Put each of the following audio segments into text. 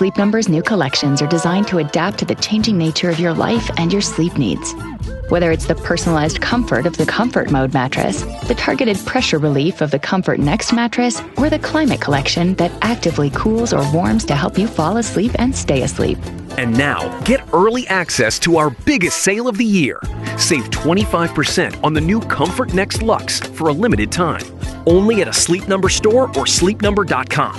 Sleep Number's new collections are designed to adapt to the changing nature of your life and your sleep needs. Whether it's the personalized comfort of the Comfort Mode mattress, the targeted pressure relief of the Comfort Next mattress, or the Climate Collection that actively cools or warms to help you fall asleep and stay asleep. And now, get early access to our biggest sale of the year. Save 25% on the new Comfort Next Luxe for a limited time. Only at a Sleep Number store or sleepnumber.com.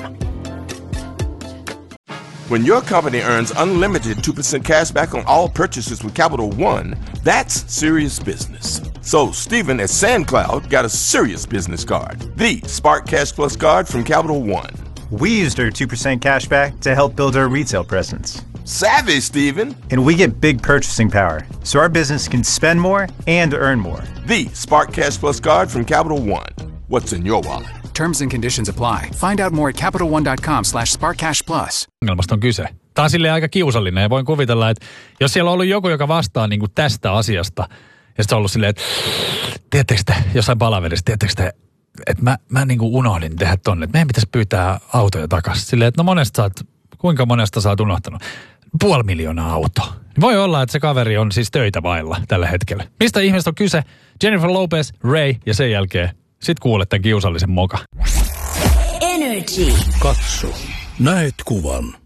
When your company earns unlimited 2% cash back on all purchases with Capital One, that's serious business. So Stephen at SandCloud got a serious business card, the Spark Cash Plus card from Capital One. We used our 2% cash back to help build our retail presence. Savvy, Stephen. And we get big purchasing power, so our business can spend more and earn more. The Spark Cash Plus card from Capital One. What's in your wallet? Terms and conditions apply. Find out more at CapitalOne.com/SparkCashPlus. Ongelmasta on kyse. Tämä on silleen aika kiusallinen ja voin kuvitella, että jos siellä on ollut joku, joka vastaa niin kuin tästä asiasta, ja sitten on ollut silleen, että tiedättekö te, jossain palaverissa, tiedättekö te, että mä niin kuin unohdin tehdä tonne, että meidän pitäisi pyytää autoja takaisin. Silleen, että no kuinka monesta sä oot unohtanut? 500,000 autoa. Voi olla, että se kaveri on siis töitä vailla tällä hetkellä. Mistä ihmisestä on kyse? Jennifer Lopez, Ray ja sen jälkeen sit kuulet tämän kiusallisen moka. Energy. Katso. Näet kuvan.